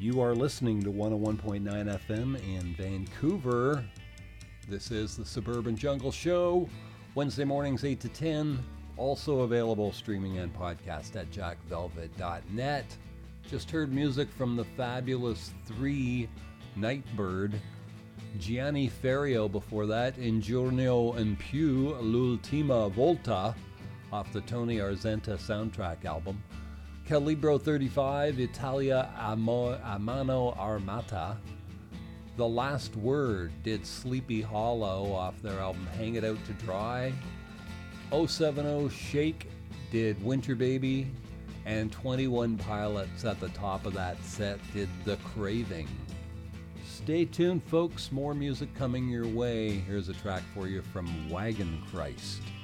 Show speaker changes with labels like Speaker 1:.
Speaker 1: You are listening to 101.9 FM in Vancouver. This is the Suburban Jungle Show, Wednesday mornings 8 to 10. Also available streaming and podcast at jackvelvet.net. Just heard music from the Fabulous 3, Nightbird. Gianni Ferrio before that, In Giorno in più, L'ultima volta, off the Tony Arzenta soundtrack album. Calibro 35, Italia a mano armata. The Last Word did Sleepy Hollow off their album Hang It Out to Dry. 070 Shake did Winter Baby. And 21 Pilots at the top of that set did The Craving. Stay tuned, folks. More music coming your way. Here's a track for you from Wagon Christ.